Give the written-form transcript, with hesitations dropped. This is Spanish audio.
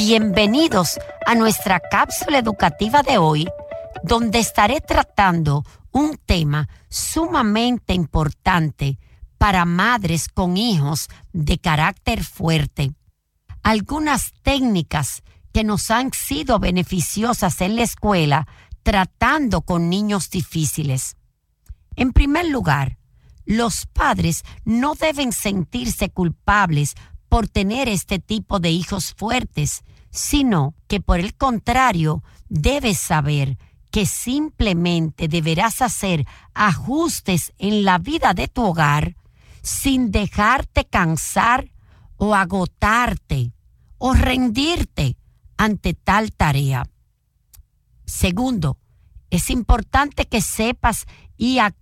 Bienvenidos a nuestra cápsula educativa de hoy, donde estaré tratando un tema sumamente importante para madres con hijos de carácter fuerte. Algunas técnicas que nos han sido beneficiosas en la escuela tratando con niños difíciles. En primer lugar, los padres no deben sentirse culpables por tener este tipo de hijos fuertes, sino que por el contrario, debes saber que simplemente deberás hacer ajustes en la vida de tu hogar sin dejarte cansar o agotarte o rendirte ante tal tarea. Segundo, es importante que sepas y actúes